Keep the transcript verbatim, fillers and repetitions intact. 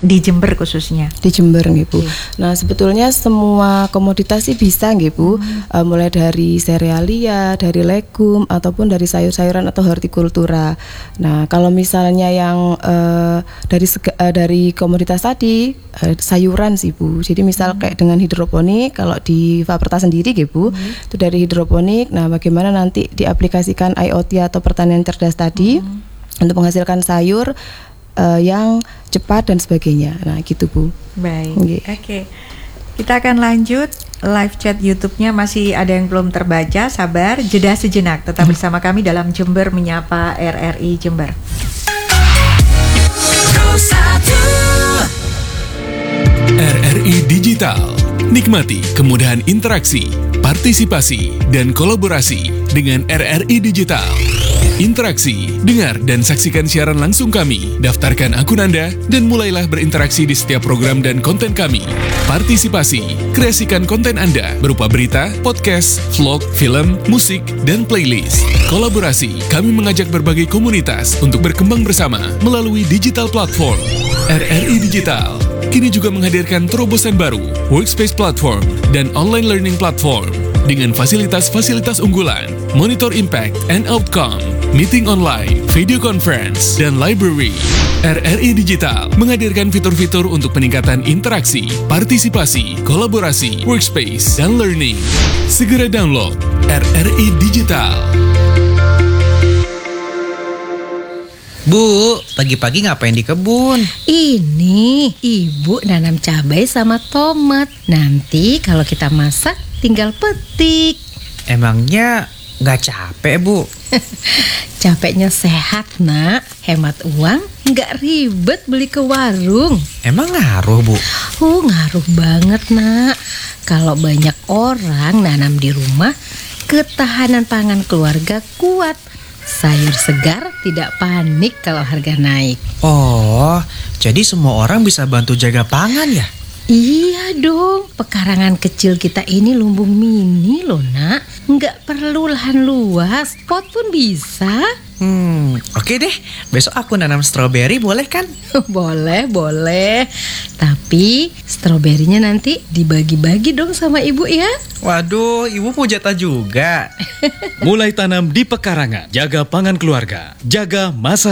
di Jember khususnya? Di Jember nggih Bu. Okay. Nah sebetulnya semua komoditas sih bisa nggih Bu, hmm. uh, mulai dari serealia, dari legum ataupun dari sayur-sayuran atau hortikultura. Nah kalau misalnya yang uh, dari sega, uh, dari komoditas tadi uh, sayuran sih Bu. Jadi misal hmm. kayak dengan hidroponik, kalau di Faperta sendiri nggih Bu, hmm. itu dari hidroponik. Nah bagaimana nanti diaplikasikan I O T atau pertanian cerdas tadi hmm. untuk menghasilkan sayur Uh, yang cepat dan sebagainya. Nah gitu Bu. Baik. Okay. Oke. Okay. Kita akan lanjut live chat YouTube-nya, masih ada yang belum terbaca. Sabar, jeda sejenak. Tetap bersama kami dalam Jember Menyapa R R I Jember. R R I Digital. Nikmati kemudahan interaksi, partisipasi, dan kolaborasi dengan R R I Digital. Interaksi, dengar dan saksikan siaran langsung kami, daftarkan akun Anda, dan mulailah berinteraksi di setiap program dan konten kami. Partisipasi, kreasikan konten Anda berupa berita, podcast, vlog, film, musik, dan playlist. Kolaborasi, kami mengajak berbagai komunitas untuk berkembang bersama melalui digital platform. R R I Digital kini juga menghadirkan terobosan baru, workspace platform, dan online learning platform dengan fasilitas-fasilitas unggulan, monitor impact and outcome, meeting online, video conference, dan library. R R I Digital menghadirkan fitur-fitur untuk peningkatan interaksi, partisipasi, kolaborasi, workspace, dan learning. Segera download R R I Digital. Bu, pagi-pagi ngapain di kebun? Ini ibu nanam cabai sama tomat. Nanti kalau kita masak tinggal petik. Emangnya nggak capek Bu? Capeknya sehat nak, hemat uang, nggak ribet beli ke warung. Emang ngaruh Bu? Oh ngaruh banget nak. Kalau banyak orang nanam di rumah, ketahanan pangan keluarga kuat. Sayur segar, tidak panik kalau harga naik. Oh, jadi semua orang bisa bantu jaga pangan ya? Iya dong, pekarangan kecil kita ini lumbung mini loh nak. Nggak perlu lahan luas, pot pun bisa. Hmm, oke deh, besok aku nanam stroberi boleh kan? Boleh, boleh. Tapi stroberinya nanti dibagi-bagi dong sama ibu ya. Waduh, ibu mau jatah juga. Mulai tanam di pekarangan, jaga pangan keluarga, jaga masa